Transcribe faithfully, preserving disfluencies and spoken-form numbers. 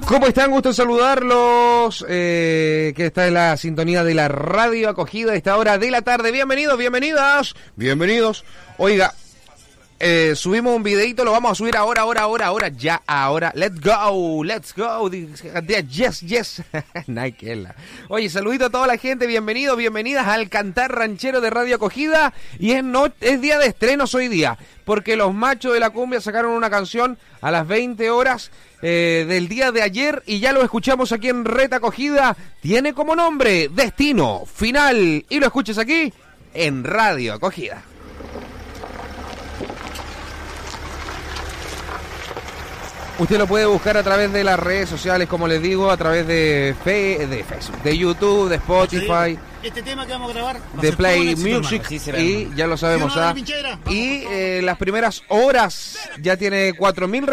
¿Cómo están? Gusto en saludarlos, eh, que está en la sintonía de la radio acogida a esta hora de la tarde. Bienvenidos, bienvenidas, bienvenidos. Oiga, eh, subimos un videito, lo vamos a subir ahora, ahora, ahora, ahora, ya, ahora. Let's go, let's go. Yes, yes. Nike. Oye, saludito a toda la gente, bienvenidos, bienvenidas al Cantar Ranchero de Radio Acogida. Y es, no, es día de estrenos hoy día, porque los machos de la cumbia sacaron una canción a las veinte horas eh, del día de ayer y ya lo escuchamos aquí en Red Acogida. Tiene como nombre Destino Final y lo escuchas aquí en Radio Acogida. Usted lo puede buscar a través de las redes sociales, como les digo, a través de, fe, de Facebook, de YouTube, de Spotify, este tema que vamos a grabar de Play Music, y ya lo sabemos. ¿Ah? Y eh, las primeras horas ya tiene cuatro mil